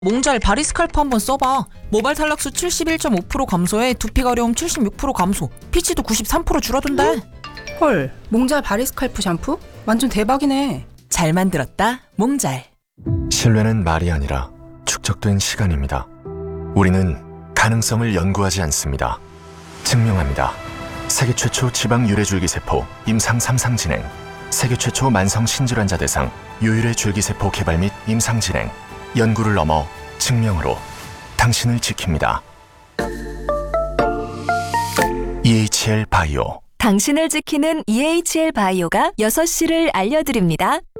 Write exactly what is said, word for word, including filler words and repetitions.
몽잘 바리스칼프 한번 써봐. 모발 탈락수 칠십일 점 오 퍼센트 감소에 두피 가려움 칠십육 퍼센트 감소, 피치도 구십삼 퍼센트 줄어든대. 헐, 몽잘 바리스칼프 샴푸? 완전 대박이네. 잘 만들었다, 몽잘. 신뢰는 말이 아니라 축적된 시간입니다. 우리는 가능성을 연구하지 않습니다. 증명합니다. 세계 최초 지방 유래줄기세포 임상 삼 상 진행, 세계 최초 만성 신질환자 대상 유일의 줄기세포 개발 및 임상 진행, 연구를 넘어 증명으로 당신을 지킵니다. 이에이치엘 바이오. 당신을 지키는 이에이치엘 바이오가 여섯 시를 알려드립니다.